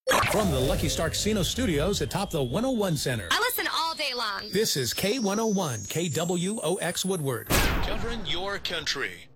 From the Lucky Star Casino Studios atop the 101 Center. I listen all day long. This is K101, KWOX Woodward. Covering your country.